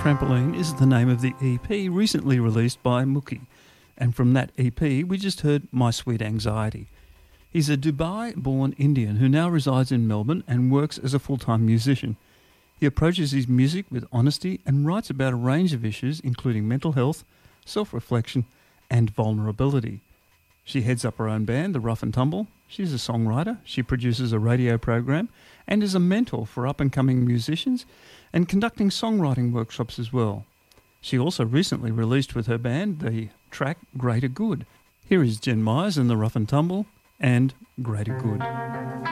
Trampoline is the name of the EP recently released by Mookie. And from that EP, we just heard My Sweet Anxiety. He's a Dubai-born Indian who now resides in Melbourne and works as a full-time musician. He approaches his music with honesty and writes about a range of issues including mental health, self-reflection and vulnerability. She heads up her own band, The Rough and Tumble. She's a songwriter, she produces a radio program and is a mentor for up-and-coming musicians and conducting songwriting workshops as well. She also recently released with her band the track Greater Good. Here is Jen Myers and The Rough and Tumble and Greater Good.